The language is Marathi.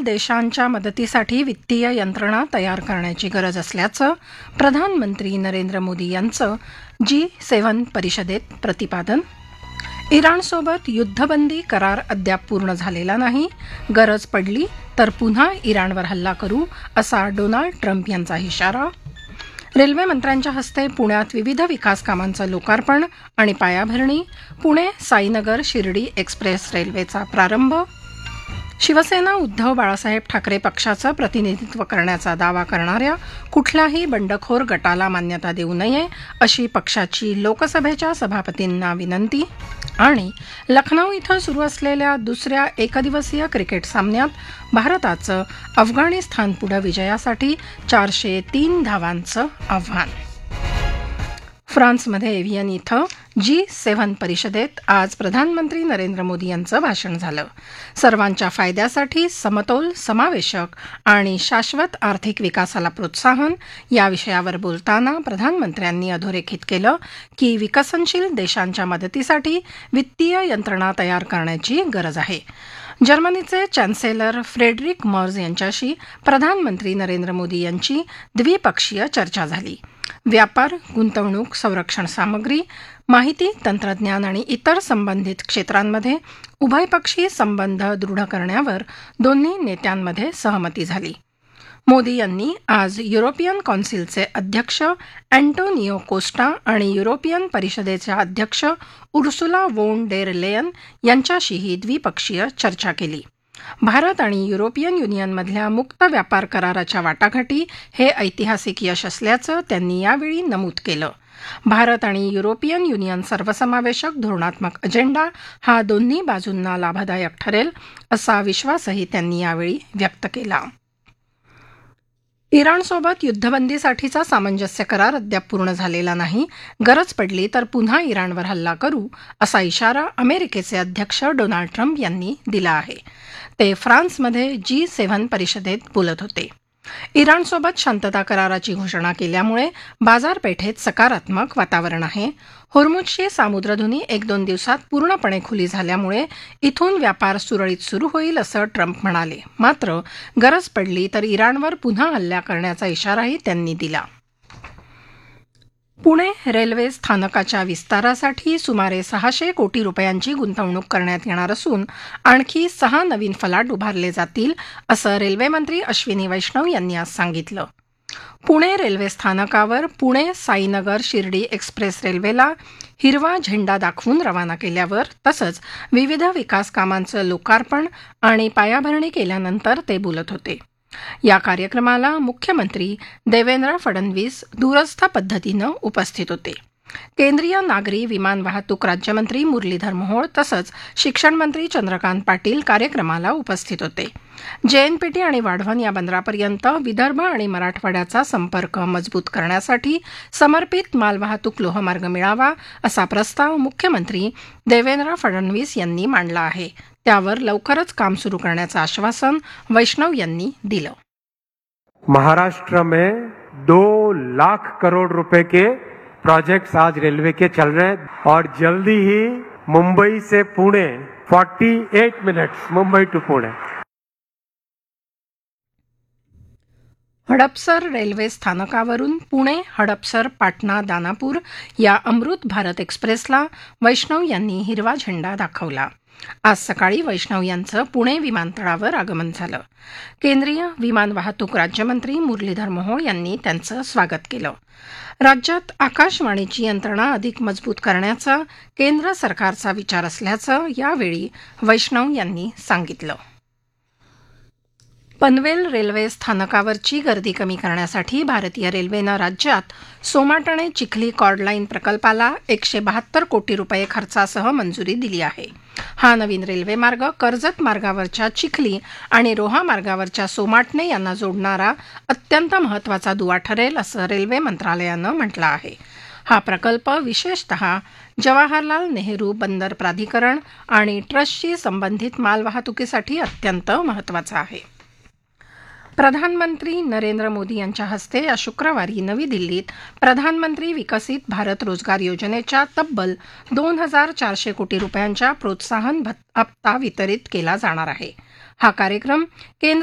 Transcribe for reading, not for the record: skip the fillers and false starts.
देशांच्या मदतीसाठी वित्तीय यंत्रणा तयार करण्याची गरज असल्याचं प्रधानमंत्री नरेंद्र मोदी यांचं G7 परिषदेत प्रतिपादन. इराणसोबत युद्धबंदी करार अद्याप पूर्ण झालेला नाही. गरज पडली तर पुन्हा इराणवर हल्ला करू असा डोनाल्ड ट्रम्प यांचा इशारा. रेल्वे मंत्र्यांच्या हस्ते पुण्यात विविध विकास कामांचं लोकार्पण आणि पायाभरणी. पुणे साईनगर शिर्डी एक्सप्रेस रेल्वेचा प्रारंभ. शिवसेना उद्धव बाळासाहेब ठाकरे पक्षाचं प्रतिनिधित्व करण्याचा दावा करणाऱ्या कुठल्याही बंडखोर गटाला मान्यता देऊ नये अशी पक्षाची लोकसभेच्या सभापतींना विनंती. आणि लखनौ इथं सुरू असलेल्या दुसऱ्या एकदिवसीय क्रिकेट सामन्यात भारताचं अफगाणिस्तानपुढे विजयासाठी 403 धावांचं आव्हान. फ्रान्समध्ये एव्हियन इथं G7 परिषदेत आज प्रधानमंत्री नरेंद्र मोदी यांचं भाषण झालं. सर्वांच्या फायद्यासाठी समतोल, समावेशक आणि शाश्वत आर्थिक विकासाला प्रोत्साहन या विषयावर बोलताना प्रधानमंत्र्यांनी अधोरेखित केलं की विकसनशील देशांच्या मदतीसाठी वित्तीय यंत्रणा तयार करण्याची गरज आहे. जर्मनीचे चॅन्सेलर फ्रेडरिक मर्ज यांच्याशी प्रधानमंत्री नरेंद्र मोदी यांची द्विपक्षीय चर्चा झाली. व्यापार, गुंतवणूक, संरक्षण सामग्री, माहिती तंत्रज्ञान आणि इतर संबंधित क्षेत्रांमध्ये उभयपक्षी संबंध दृढ करण्यावर दोन्ही नेत्यांमध्ये सहमती झाली. मोदी यांनी आज युरोपियन कौन्सिलचे अध्यक्ष अँटोनियो कोस्टा आणि युरोपियन परिषदेच्या अध्यक्ष उर्सुला वोन डेर लेयन यांच्याशीही द्विपक्षीय चर्चा केली. भारत आणि युरोपियन युनियनमधल्या मुक्त व्यापार कराराच्या वाटाघाटी हे ऐतिहासिक यश असल्याचं त्यांनी यावेळी नमूद केलं. भारत आणि युरोपियन युनियन सर्वसमावेशक धोरणात्मक अजेंडा हा दोन्ही बाजूंना लाभदायक ठरेल असा विश्वासही त्यांनी यावेळी व्यक्त केला. इराणसोबत युद्धबंदीसाठीचा सामंजस्य करार अद्याप पूर्ण झालेला नाही. गरज पडली तर पुन्हा इराणवर हल्ला करू असा इशारा अमेरिकेचे अध्यक्ष डोनाल्ड ट्रम्प यांनी दिला आहे. ते फ्रान्समध्ये G7 परिषदेत बोलत होते. इराणसोबत शांतता कराराची घोषणा केल्यामुळे बाजारपेठेत सकारात्मक वातावरण आहे. होर्मुझची सामुद्रधुनी 1-2 दिवसात पूर्णपणे खुली झाल्यामुळे इथून व्यापार सुरळीत सुरू होईल असं ट्रम्प म्हणाले. मात्र गरज पडली तर इराणवर पुन्हा हल्ला करण्याचा इशाराही त्यांनी दिला. पुणे रेल्वे स्थानकाच्या विस्तारासाठी सुमारे 600 कोटी रुपयांची गुंतवणूक करण्यात येणार असून आणखी 6 नवीन फलाट उभारले जातील असं रेल्वेमंत्री अश्विनी वैष्णव यांनी आज सांगितलं. पुणे रेल्वे स्थानकावर पुणे साईनगर शिर्डी एक्सप्रेस रेल्वेला हिरवा झेंडा दाखवून रवाना केल्यावर तसंच विविध विकास कामांचं लोकार्पण आणि पायाभरणी केल्यानंतर ते बोलत होते. या कार्यक्रमाला मुख्यमंत्री देवेंद्र फडणवीस दूरस्थ पद्धतीनं उपस्थित होते. केंद्रीय नागरी विमान वाहतूक राज्यमंत्री मुरलीधर मोहोळ तसंच शिक्षण मंत्री चंद्रकांत पाटील कार्यक्रमाला उपस्थित होते. JNPT आणि वाढवण या बंदरापर्यंत विदर्भ आणि मराठवाड्याचा संपर्क मजबूत करण्यासाठी समर्पित मालवाहतूक लोहमार्ग मिळावा असा प्रस्ताव मुख्यमंत्री देवेंद्र फडणवीस यांनी मांडला आहे. त्यावर लवकरच काम सुरू करण्याचं आश्वासन वैष्णव यांनी दिलं. महाराष्ट्र में 2 लाख करोड़ रुपए के प्रोजेक्ट्स आज रेलवे के चल रहे हैं और जल्दी ही मुंबई से Pune 48 minutes Mumbai to Pune. Hadapsar railway स्थानकावरून पुणे हडपसर पाटणा दानापूर या अमृत भारत एक्सप्रेसला वैष्णव यांनी हिरवा झेंडा दाखवला. आज सकाळी वैष्णव यांचं पुणे विमानतळावर आगमन झालं. केंद्रीय विमान वाहतूक राज्यमंत्री मुरलीधर मोहोळ यांनी त्यांचं स्वागत केलं. राज्यात आकाशवाणीची यंत्रणा अधिक मजबूत करण्याचा केंद्र सरकारचा विचार असल्याचं यावेळी वैष्णव यांनी सांगितलं. पनवेल रेल्वे स्थानकावरची गर्दी कमी करण्यासाठी भारतीय रेल्वेनं राज्यात सोमाटणे चिखली कॉर्डलाईन प्रकल्पाला 172 कोटी रुपये खर्चासह मंजुरी दिली आहे. हा नवीन रेल्वे मार्ग कर्जत मार्गावरच्या चिखली आणि रोहा मार्गावरच्या सोमाटणे यांना जोडणारा अत्यंत महत्त्वाचा दुवा ठरेल असं रेल्वे मंत्रालयानं म्हटलं आहे. हा प्रकल्प विशेषतः जवाहरलाल नेहरू बंदर प्राधिकरण आणि ट्रस्टशी संबंधित मालवाहतुकीसाठी अत्यंत महत्त्वाचा आहे. प्रधानमंत्री नरेंद्र मोदी यांच्या हस्ते या शुक्रवारी नवी दिल्लीत प्रधानमंत्री विकसित भारत रोजगार योजनेच्या तब्बल 2,400 कोटी रुपयांच्या प्रोत्साहन भत्ता वितरित केला जाणार आहे. हा कार्यक्रम केंद्र